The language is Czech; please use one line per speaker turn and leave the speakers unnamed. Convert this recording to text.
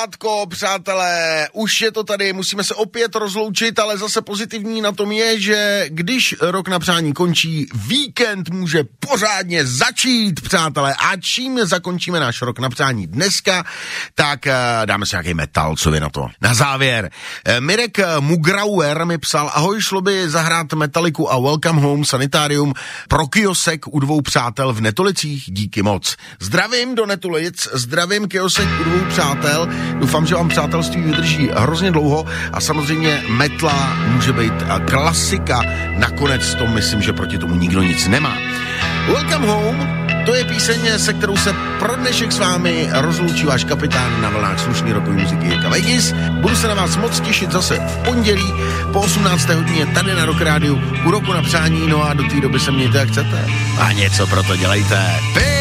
Pondělátko, přátelé, už je to tady, musíme se opět rozloučit, ale zase pozitivní na tom je, že když rok na přání končí, víkend může pořádně začít, přátelé. A čím zakončíme náš rok na přání dneska, tak dáme si nějaký metal, co vy na to. Na závěr, Mirek Mugrauer mi psal, ahoj, šlo by zahrát Metalliku a Welcome Home Sanitarium pro kiosek u dvou přátel v Netolicích, díky moc. Zdravím do Netolic, zdravím kiosek u dvou přátel, doufám, že vám přátelství vydrží hrozně dlouho a samozřejmě metla může být klasika, nakonec to myslím, že proti tomu nikdo nic nemá. Welcome Home, to je píseň, se kterou se pro dnešek s vámi rozloučí váš kapitán na vlnách slušný rokový muziky Jirka Vegas. Budu se na vás moc těšit zase v pondělí po 18. hodině tady na Rock Rádiu u roku na přání, no a do té doby se mějte jak chcete. A něco pro to dělejte.